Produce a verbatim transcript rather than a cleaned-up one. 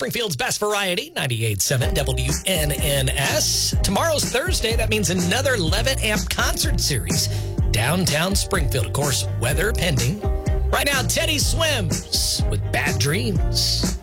Springfield's best variety, ninety-eight point seven W N N S. Tomorrow's Thursday. That means another Levitt Amp concert series. Downtown Springfield. Of course, weather pending. Right now, Teddy Swims with Bad Dreams.